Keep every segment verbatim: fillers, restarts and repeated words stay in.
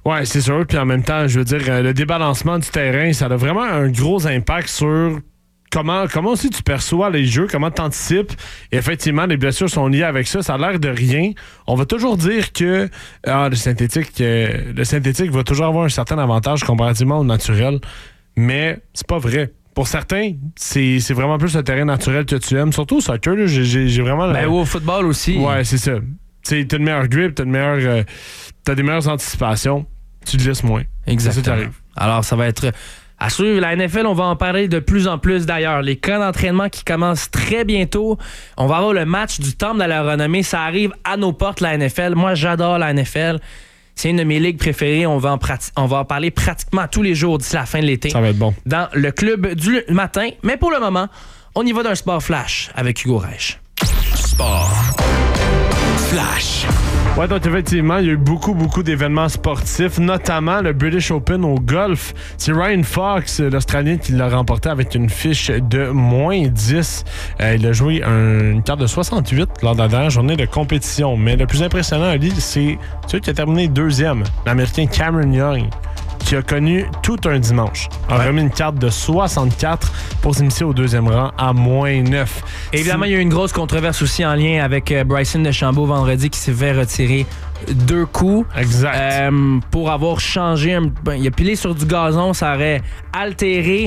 Ouais, c'est sûr. Puis en même temps, je veux dire, le débalancement du terrain, ça a vraiment un gros impact sur comment, comment aussi tu perçois les jeux, comment tu anticipes. Et effectivement, les blessures sont liées avec ça. Ça a l'air de rien. On va toujours dire que ah, le synthétique, euh, le synthétique va toujours avoir un certain avantage comparativement au naturel. Mais c'est pas vrai. Pour certains, c'est, c'est vraiment plus le terrain naturel que tu aimes. Surtout au soccer, là, j'ai, j'ai, j'ai vraiment... Ben, ou au football aussi. Ouais, c'est ça. Tu as une meilleure grip, tu as euh, des meilleures anticipations. Tu te laisses moins. Exactement. C'est ça qui arrive. Alors, ça va être à suivre. La N F L, on va en parler de plus en plus d'ailleurs. Les camps d'entraînement qui commencent très bientôt. On va avoir le match du Temple de la Renommée. Ça arrive à nos portes, la N F L. Moi, j'adore la N F L. C'est une de mes ligues préférées. On va en, prati- on va en parler pratiquement tous les jours d'ici la fin de l'été. Ça va être bon. Dans le club du matin. Mais pour le moment, on y va d'un sport flash avec Hugo Reich. Sport flash. Ouais, donc effectivement, il y a eu beaucoup, beaucoup d'événements sportifs, notamment le British Open au golf. C'est Ryan Fox, l'Australien, qui l'a remporté avec une fiche de moins dix. Euh, il a joué un, une carte de soixante-huit lors de la dernière journée de compétition. Mais le plus impressionnant, Ali, c'est celui qui a terminé deuxième, l'Américain Cameron Young, qui a connu tout un dimanche. A ouais. remis une carte de soixante-quatre pour s'initier au deuxième rang à moins neuf. Évidemment, il y a eu une grosse controverse aussi en lien avec Bryson DeChambeau vendredi qui s'est fait retirer deux coups. Exact. Euh, pour avoir changé. Un, ben, il a pilé sur du gazon, ça aurait altéré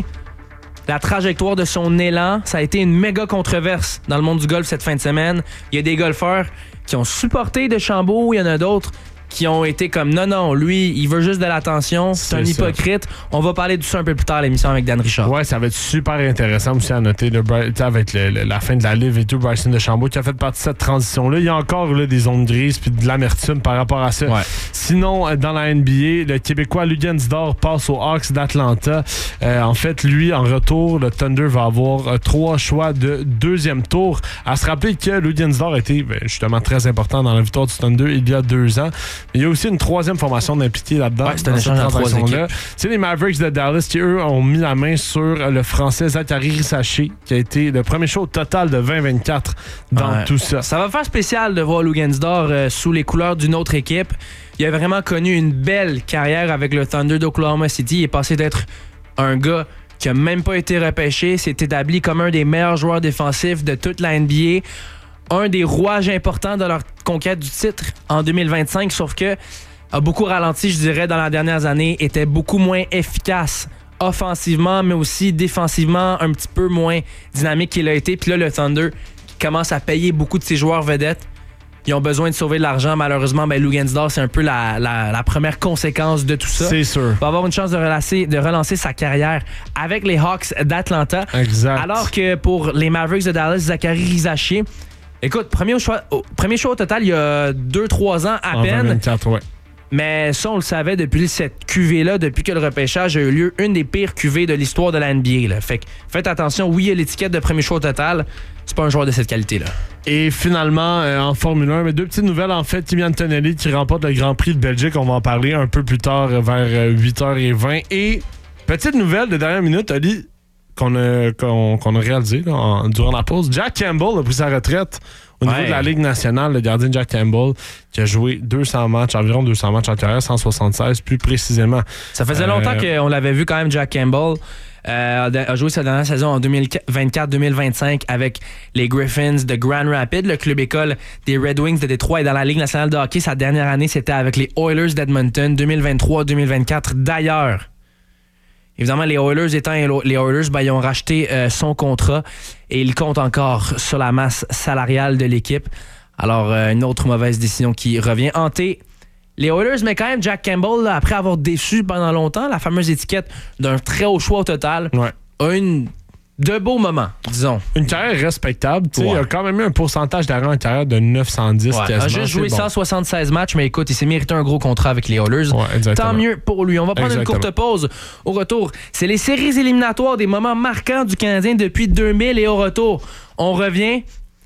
la trajectoire de son élan. Ça a été une méga controverse dans le monde du golf cette fin de semaine. Il y a des golfeurs qui ont supporté DeChambeau, il y en a d'autres qui ont été comme non, non, lui, il veut juste de l'attention, c'est, c'est un hypocrite. Ça. On va parler de ça un peu plus tard à l'émission avec Dan Richard. Ouais, ça va être super intéressant aussi à noter, le, avec le, le, la fin de la livre et tout, Bryson DeChambeau qui a fait partie de cette transition-là. Il y a encore là, des zones grises puis de l'amertume par rapport à ça. Ouais. Sinon, dans la N B A, le Québécois Luguensdorf passe aux Hawks d'Atlanta. Euh, en fait, lui, en retour, le Thunder va avoir euh, trois choix de deuxième tour. À se rappeler que Luguensdorf a été ben, justement très important dans la victoire du Thunder il y a deux ans. Il y a aussi une troisième formation d'impliqués là-dedans. Ouais, c'est un échange entre trois équipes. C'est les Mavericks de Dallas qui, eux, ont mis la main sur le Français Zachary Risacher, qui a été le premier show total de vingt vingt-quatre dans ouais. tout ça. Ça va faire spécial de voir Luguensdorf euh, sous les couleurs d'une autre équipe. Il a vraiment connu une belle carrière avec le Thunder d'Oklahoma City. Il est passé d'être un gars qui a même pas été repêché, s'est établi comme un des meilleurs joueurs défensifs de toute la N B A. Un des rouages importants de leur conquête du titre en deux mille vingt-cinq, sauf que a beaucoup ralenti, je dirais, dans les dernières années, était beaucoup moins efficace offensivement, mais aussi défensivement, un petit peu moins dynamique qu'il a été. Puis là, le Thunder qui commence à payer beaucoup de ses joueurs vedettes. Ils ont besoin de sauver de l'argent. Malheureusement, ben, Luguensdorf, c'est un peu la, la, la première conséquence de tout ça. C'est sûr. Il va avoir une chance de relancer, de relancer sa carrière avec les Hawks d'Atlanta. Exact. Alors que pour les Mavericks de Dallas, Zachary Risacher, écoute, premier choix, oh, premier choix au total il y a deux trois ans à en peine. vingt vingt-quatre, ouais. Mais ça, on le savait depuis cette cuvée-là, depuis que le repêchage a eu lieu, une des pires cuvées de l'histoire de la N B A. Là. Fait que faites attention, oui, il y a l'étiquette de premier choix au total. C'est pas un joueur de cette qualité-là. Et finalement, euh, en Formule un, mais deux petites nouvelles. En fait, Kimi Antonelli qui remporte le Grand Prix de Belgique. On va en parler un peu plus tard, vers huit heures vingt. Et petite nouvelle de dernière minute, Ali, qu'on a, qu'on, qu'on a réalisé là, en, durant la pause. Jack Campbell a pris sa retraite au niveau ouais. de la Ligue nationale. Le gardien Jack Campbell qui a joué deux cents matchs, environ deux cents matchs en carrière, cent soixante-seize plus précisément. Ça faisait euh, longtemps qu'on l'avait vu quand même, Jack Campbell. Euh, a joué sa dernière saison en deux mille vingt-quatre deux mille vingt-cinq avec les Griffins de Grand Rapids, le club école des Red Wings de Détroit, et dans la Ligue nationale de hockey. Sa dernière année, c'était avec les Oilers d'Edmonton deux mille vingt-trois deux mille vingt-quatre. D'ailleurs, évidemment, les Oilers étant les Oilers, ben, ils ont racheté euh, son contrat et il compte encore sur la masse salariale de l'équipe. Alors, euh, une autre mauvaise décision qui revient hanter les Oilers, mais quand même, Jack Campbell, là, après avoir déçu pendant longtemps, la fameuse étiquette d'un très haut choix au total, ouais. a une de beaux moments, disons. Une carrière respectable. Ouais. Il a quand même eu un pourcentage d'arrêt en carrière de neuf cent dix. Ouais. Quasiment. Il a juste joué bon. cent soixante-seize matchs, mais écoute, il s'est mérité un gros contrat avec les Oilers. Ouais, tant mieux pour lui. On va prendre exactement. une courte pause. Au retour, c'est les séries éliminatoires, des moments marquants du Canadien depuis deux mille, et au retour, on revient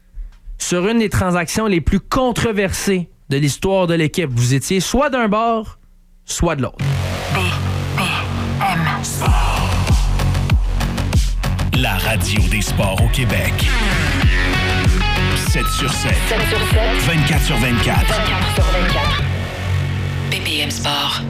sur une des transactions les plus controversées de l'histoire de l'équipe. Vous étiez soit d'un bord, soit de l'autre. B P M Sport. La radio des sports au Québec. sept sur sept. sept sur sept. vingt-quatre sur vingt-quatre. vingt-quatre sur vingt-quatre. B P M Sport.